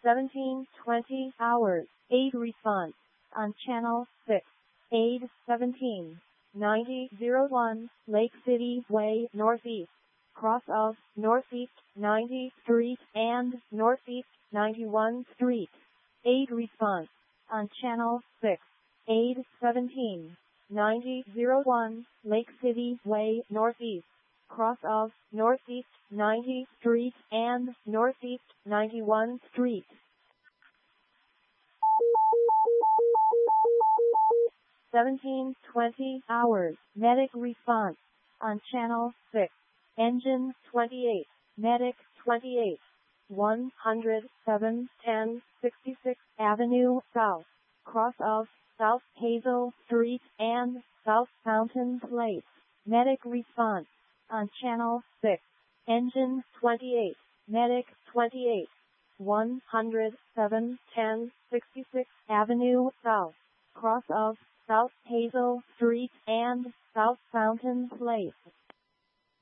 17:20 hours, aid response on channel 6. Aid 17:90:01, Lake City Way Northeast, cross of Northeast 90th Street and Northeast 91st Street. Aid response on channel 6. Aid 17:90:01, Lake City Way Northeast, cross of Northeast 90th Street and Northeast 91st Street. 17:20 hours, medic response on channel 6. Engine 28, medic 28, 107 1066 Avenue South, cross of South Hazel Street and South Fountain Place. Medic response on channel 6. Engine 28, medic 28, 107 1066 Avenue South, cross of South Hazel Street and South Fountain Place.